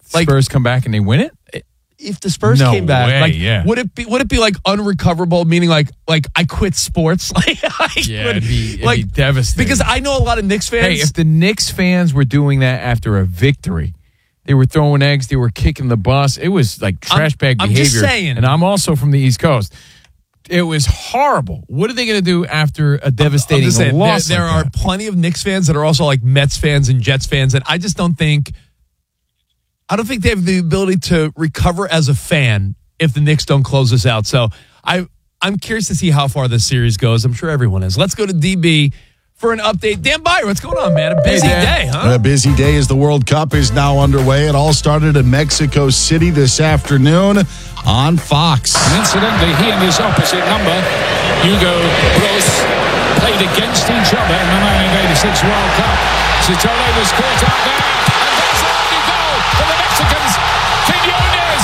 Spurs come back and they win it? If the Spurs came back, would it be like unrecoverable? Meaning like I quit sports. It'd be devastating. Because I know a lot of Knicks fans. Hey, if the Knicks fans were doing that after a victory, they were throwing eggs, they were kicking the bus. It was like trash bag behavior. I'm just saying. And I'm also from the East Coast. It was horrible. What are they going to do after a devastating loss? There are plenty of Knicks fans that are also like Mets fans and Jets fans, and I just don't think they have the ability to recover as a fan if the Knicks don't close this out. So I'm curious to see how far this series goes. I'm sure everyone is. Let's go to DB for an update. Dan Byer, what's going on, man? A busy day, huh? A busy day as the World Cup is now underway. It all started in Mexico City this afternoon on Fox. And incidentally, he and his opposite number, Hugo Bros, played against each other in the 1986 World Cup. Sotole was caught up there, and there's a lovely goal for the Mexicans. Quinones.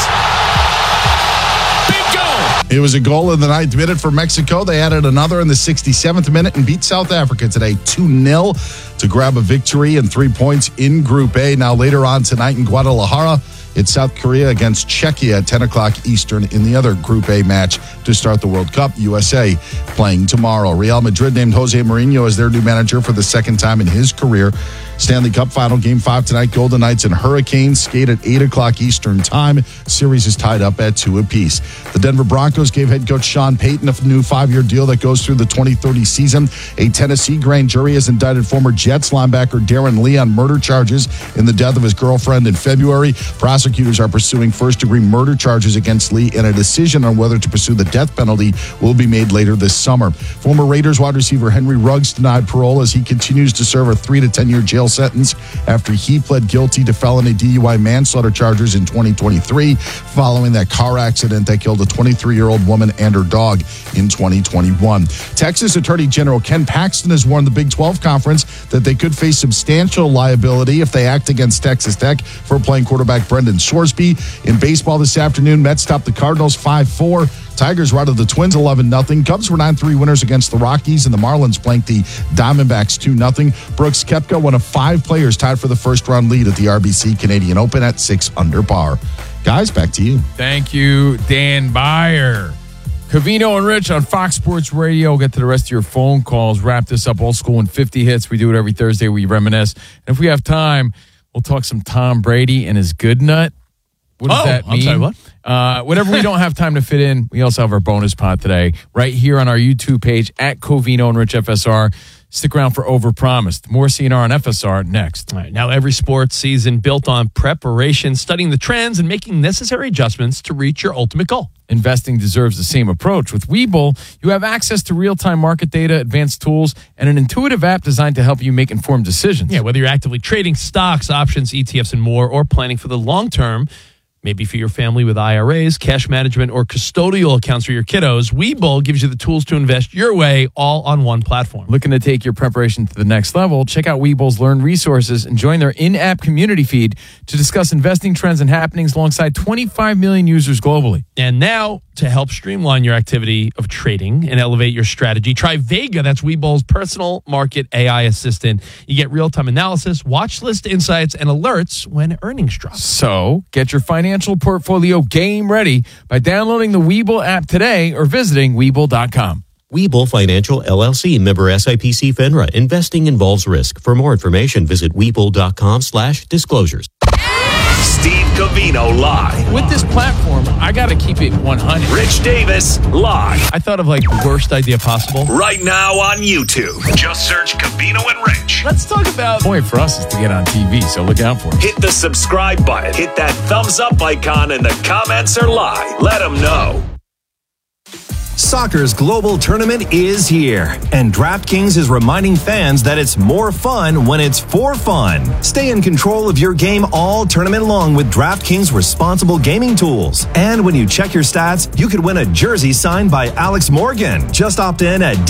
Big goal. It was a goal in the 9th minute for Mexico. They added another in the 67th minute and beat South Africa today 2-0 to grab a victory and 3 points in Group A. Now later on tonight in Guadalajara, it's South Korea against Czechia at 10 o'clock Eastern in the other Group A match to start the World Cup. USA playing tomorrow. Real Madrid named Jose Mourinho as their new manager for the second time in his career. Stanley Cup final, Game 5 tonight. Golden Knights and Hurricanes skate at 8 o'clock Eastern time. Series is tied up at 2 apiece. The Denver Broncos gave head coach Sean Payton a new 5-year deal that goes through the 2030 season. A Tennessee grand jury has indicted former Jets linebacker Darren Lee on murder charges in the death of his girlfriend in February. Prosecutors are pursuing first-degree murder charges against Lee, and a decision on whether to pursue the death penalty will be made later this summer. Former Raiders wide receiver Henry Ruggs denied parole as he continues to serve a 3 to 10-year jail sentence after he pled guilty to felony DUI manslaughter charges in 2023 following that car accident that killed a 23-year-old woman and her dog in 2021. Texas Attorney General Ken Paxton has warned the Big 12 Conference that they could face substantial liability if they act against Texas Tech for playing quarterback Brendan Sorsby. In baseball this afternoon, Mets topped the Cardinals 5-4. Tigers routed the Twins 11-0. Cubs were 9-3 winners against the Rockies, and the Marlins blanked the Diamondbacks 2-0. Brooks Koepka, one of 5 players tied for the first-round lead at the RBC Canadian Open at 6 under par. Guys, back to you. Thank you, Dan Byer. Covino and Rich on Fox Sports Radio. We'll get to the rest of your phone calls. Wrap this up, old school in 50 hits. We do it every Thursday. We reminisce. And if we have time, we'll talk some Tom Brady and his good nut. What does that mean? I'm sorry, what? Whatever we don't have time to fit in, we also have our bonus pod today right here on our YouTube page at Covino and Rich FSR. Stick around for Overpromised. More CNR on FSR next. All right, now every sports season built on preparation, studying the trends, and making necessary adjustments to reach your ultimate goal. Investing deserves the same approach. With Webull, you have access to real-time market data, advanced tools, and an intuitive app designed to help you make informed decisions. Yeah, whether you're actively trading stocks, options, ETFs, and more, or planning for the long term, maybe for your family with IRAs, cash management, or custodial accounts for your kiddos, Webull gives you the tools to invest your way all on one platform. Looking to take your preparation to the next level? Check out Webull's Learn resources and join their in-app community feed to discuss investing trends and happenings alongside 25 million users globally. And now, to help streamline your activity of trading and elevate your strategy, try Vega. That's Webull's personal market AI assistant. You get real-time analysis, watch list insights, and alerts when earnings drop. So, get your financial portfolio game ready by downloading the Webull app today or visiting Webull.com. Webull Financial LLC, member SIPC FINRA. Investing involves risk. For more information, visit Webull.com/disclosures. Steve Covino live. With this platform, I got to keep it 100. Rich Davis live. I thought of like the worst idea possible. Right now on YouTube. Just search Covino and Rich. Let's talk about... The point for us is to get on TV, so look out for it. Hit the subscribe button. Hit that thumbs up icon and the comments are live. Let them know. Soccer's global tournament is here, and DraftKings is reminding fans that it's more fun when it's for fun. Stay in control of your game all tournament long with DraftKings responsible gaming tools. And when you check your stats, you could win a jersey signed by Alex Morgan. Just opt in at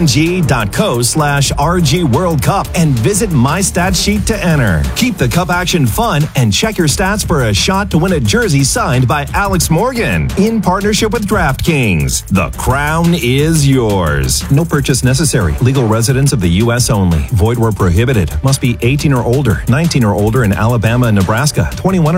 dkng.co/RG World Cup and visit My Stat Sheet to enter. Keep the cup action fun and check your stats for a shot to win a jersey signed by Alex Morgan in partnership with DraftKings. The crown is yours. No purchase necessary. Legal residents of the U.S. only. Void where prohibited. Must be 18 or older, 19 or older in Alabama and Nebraska, 21 or